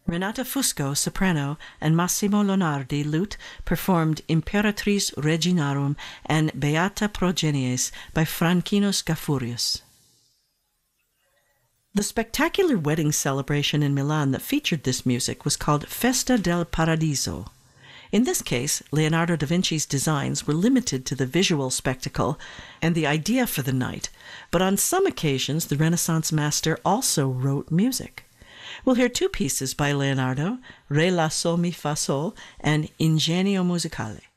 Renata Fusco, soprano, and Massimo Lonardi, lute, performed Imperatrice Reginarum and Beata Progenies by Franchino Scafurius. The spectacular wedding celebration in Milan that featured this music was called Festa del Paradiso. In this case, Leonardo da Vinci's designs were limited to the visual spectacle and the idea for the night, but on some occasions the Renaissance master also wrote music. We'll hear two pieces by Leonardo, Re la Sol Mi Fa Sol and Ingegno Musicale.